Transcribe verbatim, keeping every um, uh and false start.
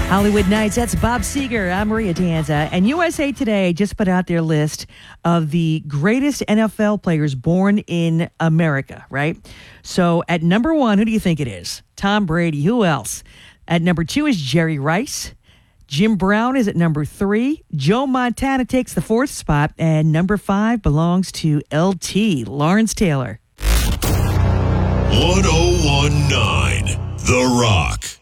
Hollywood Nights, that's Bob Seger. I'm Maria Danza. And U S A Today just put out their list of the greatest N F L players born in America, right? So at number one, who do you think it is? Tom Brady. Who else? At number two is Jerry Rice. Jim Brown is at number three. Joe Montana takes the fourth spot. And number five belongs to L T, Lawrence Taylor. one oh one point nine The Rock.